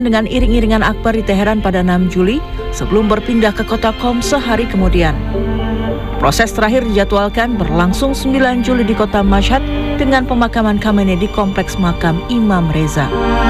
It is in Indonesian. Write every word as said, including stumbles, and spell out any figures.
dengan iring-iringan akbar di Teheran pada enam Juli sebelum berpindah ke kota Qom sehari kemudian. Proses terakhir dijadwalkan berlangsung sembilan Juli di kota Mashhad dengan pemakaman Khamenei di kompleks makam Imam Reza.